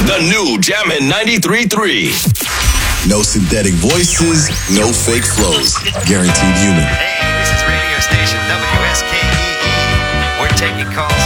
The new Jammin' 93.3. No synthetic voices, no fake flows. Guaranteed human. Hey, this is radio station WSKEE. We're taking calls